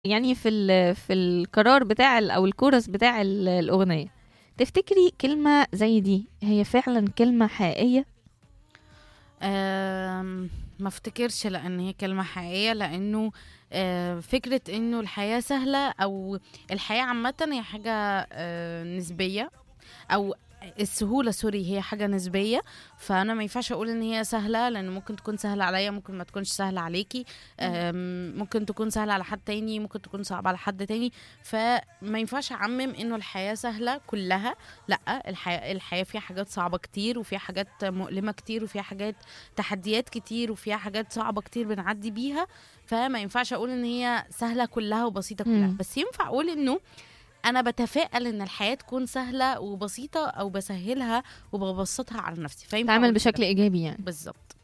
يعني في القرار بتاع أو الكورس بتاع الأغنية، تفتكري كلمة زي دي هي فعلا كلمة حقيقية؟ ما افتكرش لان هي كلمة حقيقية، لانه فكرة انه الحياة سهلة او الحياة عامة هي حاجة نسبية، او السهولة سوري هي حاجة نسبية. فأنا ما ينفعش أقول إن هي سهلة، لأن ممكن تكون سهلة عليا، ممكن ما تكونش سهلة عليكي. مم. ممكن تكون سهلة على حد تاني، ممكن تكون صعبة على حد تاني. فما ينفعش أعمم إنه الحياة سهلة كلها. لأ، الحياة فيها حاجات صعبة كتير، وفيها حاجات مؤلمة كتير، وفيها حاجات تحديات كتير، وفيها حاجات صعبة كتير بنعدي بيها. فما ينفعش أقول إن هي سهلة كلها وبسيطة كلها، مم. بس ينفع أقول إنه انا بتفائل ان الحياه تكون سهله وبسيطه، او بسهلها وببسطها على نفسي، فينفع تعمل اقول كده. بشكل إيجابي يعني. بالظبط.